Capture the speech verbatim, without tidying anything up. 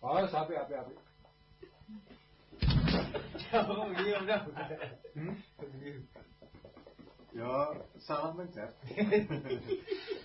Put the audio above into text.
Oh, sapi api-api. Oh, iya udah. Hmm? Ya, salah mencet.